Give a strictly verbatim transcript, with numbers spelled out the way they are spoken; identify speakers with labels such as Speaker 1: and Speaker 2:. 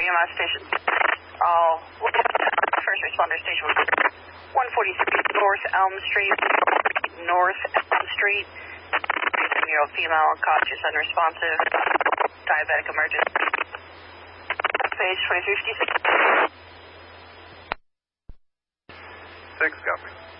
Speaker 1: E M S station. All first responder station. one forty-six North Elm Street. North Elm Street. seven-year-old female, conscious, unresponsive. Diabetic emergency. Page twenty-three fifty-six.
Speaker 2: Six, copy.